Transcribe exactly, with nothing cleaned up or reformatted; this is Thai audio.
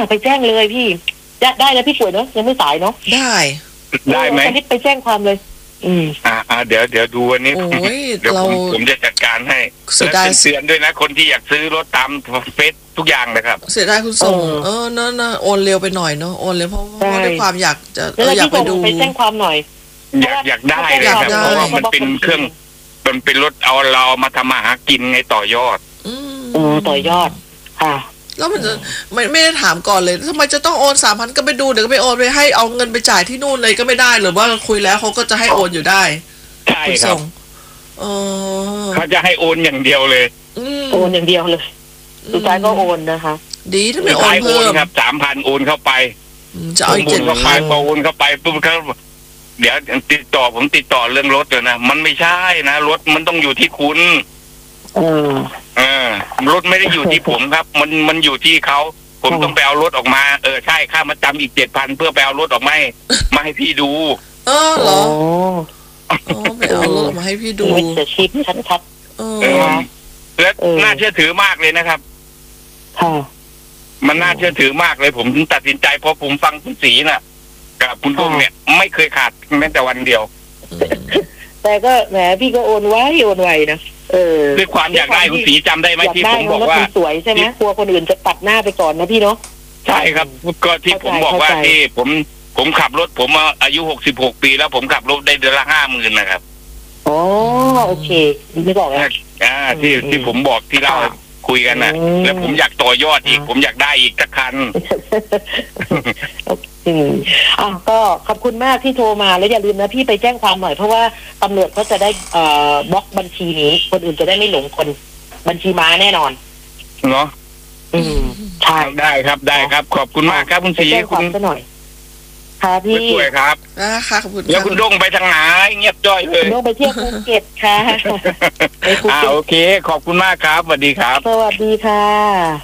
ไปแจ้งเลยพี่ได้แล้วพี่ป่วยเนาะยังไม่สายเนาะได้ได้ไหมวันนี้ไปแจ้งความเลยอืมอ่าอ่าเดี๋ยวเดี๋ยวดูวันนี้เดี๋ยวผมผมจะจัดการให้เสียดายเตือนด้วยนะคนที่อยากซื้อรถตามเฟซทุกอย่างนะครับเสียดายคุณส่งเออเนอะเนอะโอนเร็วไปหน่อยเนอะโอนเร็วเพราะว่าด้วยความอยากจะเอออยากไปดูไปแจ้งความหน่อยอยากอยากได้เลยครับเพราะว่ามันเป็นเครื่องมันเป็นรถเอาเรามาทำมาหากินไงต่อยอดอืมโอ้ต่อยอดค่ะแล้วมันจะไม่ไม่ได้ถามก่อนเลยทำไมจะต้องโอนสามพันก็ไปดูเดี๋ยวก็ไปโอนไปให้เอาเงินไปจ่ายที่นู่นเลยก็ไม่ได้หรือว่าคุยแล้วเขาก็จะให้โอนอยู่ได้ใช่ครับเออเขาจะให้โอนอย่างเดียวเลยโอนอย่างเดียวเลยสุดท้ายก็โอนนะคะดีถ้าไม่โอนเพิ่มครับสามพันโอนเข้าไปจะเอาเจ็ดพันพอโอนเข้าไปปุ๊บเขาเดี๋ยวติดต่อผมติดต่อเรื่องรถเลยนะมันไม่ใช่นะรถมันต้องอยู่ที่คุณเออเออรถไม่ได้อยู่ที่ผมครับมันมันอยู่ที่เขาผมต้องไปเอารถออกมาเออใช่ค่ามาจำอีกเจ็ดพันเพื่อไปเอารถออกมามาให้พี่ดูเออเหรออ๋อไปเอารถมาให้พี่ดูมิจฉาชีพชัดๆเออและน่าเชื่อถือมากเลยนะครับค่ะมันน่าเชื่อถือมากเลยผมตัดสินใจเพราะผมฟังคุณศรีน่ะกับคุณตุ้มเนี่ยไม่เคยขาดแม้แต่วันเดียวแต่ก็แหมพี่ก็โอนไว้โอนไว้นะเออด้วยความอยากได้คุณศรีจำได้ไหมที่ผมบอกว่าสวยใช่ไหมกลัวคนอื่นจะตัดหน้าไปก่อนนะพี่เนาะใช่ครับก็ที่ผมบอกว่าที่ผมผมขับรถผมอายุหกสิบหกปีแล้วผมขับรถได้เดือนละห้าหมื่นนะครับอ๋อโอเคไม่บอกแล้วอ่าที่ที่ผมบอกที่เราคุยกันนะแล้วผมอยากต่อยอดอีกผมอยากได้อีกสักคันอืมอ่ะก็ขอบคุณมากที่โทรมาแล้วอย่าลืมนะพี่ไปแจ้งความหน่อยเพราะว่าตำรวจเขาจะได้เอ่อบล็อกบัญชีนี้คนอื่นจะได้ไม่หลงคนบัญชีม้าแน่นอนเนาะอืมใช่ได้ครับได้ครับขอบคุณมากครับคุณศรีคุณหน่อยค่ะพี่ช่วยครับนะคะขอบคุณแล้วคุณด้งไปทางไหนเงียบจ้อยเลยด้งไปเที่ยวภูเก็ตค่ะอ่าโอเคขอบคุณมากครับสวัสดีครับสวัสดีค่ะ